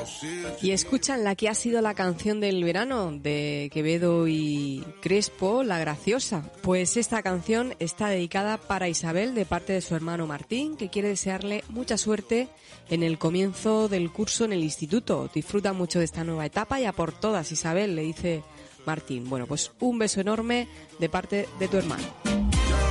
Y escuchan la que ha sido la canción del verano de Quevedo y Crespo, La Graciosa. Pues esta canción está dedicada para Isabel de parte de su hermano Martín, que quiere desearle mucha suerte en el comienzo del curso en el instituto. Disfruta mucho de esta nueva etapa y a por todas, Isabel, le dice Martín. Bueno, pues un beso enorme de parte de tu hermano.